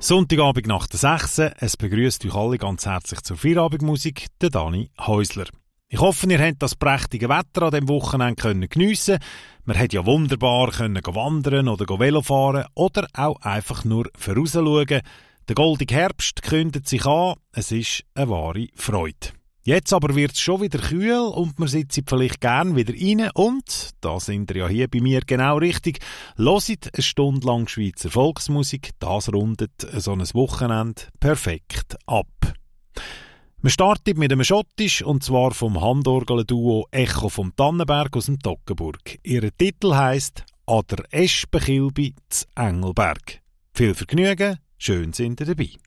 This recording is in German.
Sonntagabend nach der 6. Es begrüßt euch alle ganz herzlich zur Feierabendmusik, der Dani Häusler. Ich hoffe, ihr habt das prächtige Wetter an diesem Wochenende geniessen können. Man hat ja wunderbar wandern oder Velo fahren oder auch einfach nur vorausschauen. Der goldige Herbst kündet sich an. Es ist eine wahre Freude. Jetzt aber wird es schon wieder kühl und man sitzt vielleicht gern wieder rein und, da sind ihr ja hier bei mir genau richtig, hört eine Stunde lang Schweizer Volksmusik, das rundet so ein Wochenende perfekt ab. Wir starten mit einem Schottisch und zwar vom Handorgel-Duo Echo vom Tannenberg aus dem Toggenburg. Ihr Titel heisst «An der Espenkilbi z Engelberg». Viel Vergnügen, schön sind ihr dabei.